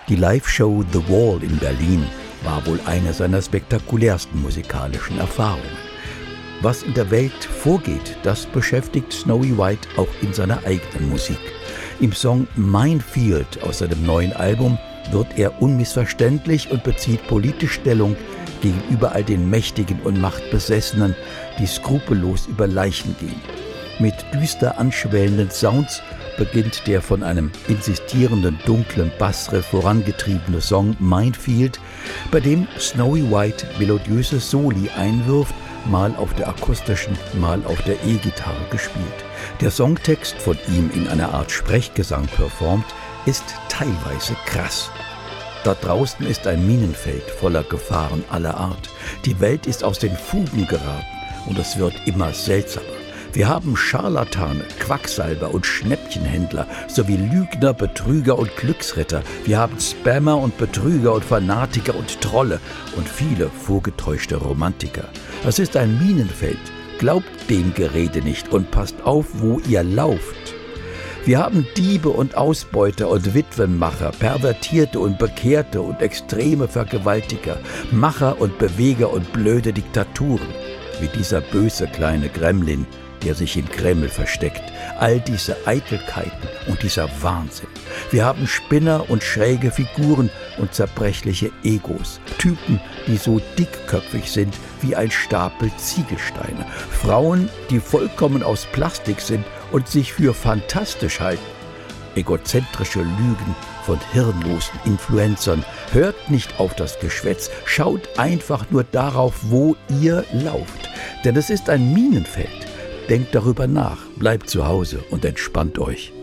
Die Live-Show The Wall in Berlin war wohl eine seiner spektakulärsten musikalischen Erfahrungen. Was in der Welt vorgeht, das beschäftigt Snowy White auch in seiner eigenen Musik. Im Song Minefield aus seinem neuen Album wird er unmissverständlich und bezieht politisch Stellung gegenüber all den Mächtigen und Machtbesessenen, die skrupellos über Leichen gehen. Mit düster anschwellenden Sounds beginnt der von einem insistierenden, dunklen Bassriff vorangetriebene Song Minefield, bei dem Snowy White melodiöse Soli einwirft, mal auf der akustischen, mal auf der E-Gitarre gespielt. Der Songtext, von ihm in einer Art Sprechgesang performt, ist teilweise krass. Da draußen ist ein Minenfeld voller Gefahren aller Art. Die Welt ist aus den Fugen geraten und es wird immer seltsamer. Wir haben Scharlatane, Quacksalber und Schnäppchenhändler sowie Lügner, Betrüger und Glücksritter. Wir haben Spammer und Betrüger und Fanatiker und Trolle und viele vorgetäuschte Romantiker. Es ist ein Minenfeld. Glaubt dem Gerede nicht und passt auf, wo ihr lauft. Wir haben Diebe und Ausbeuter und Witwenmacher, Pervertierte und Bekehrte und extreme Vergewaltiger, Macher und Beweger und blöde Diktaturen, wie dieser böse kleine Gremlin, der sich im Kreml versteckt. All diese Eitelkeiten und dieser Wahnsinn. Wir haben Spinner und schräge Figuren und zerbrechliche Egos. Typen, die so dickköpfig sind wie ein Stapel Ziegelsteine. Frauen, die vollkommen aus Plastik sind und sich für fantastisch halten. Egozentrische Lügen von hirnlosen Influencern. Hört nicht auf das Geschwätz, schaut einfach nur darauf, wo ihr lauft. Denn es ist ein Minenfeld. Denkt darüber nach, bleibt zu Hause und entspannt euch.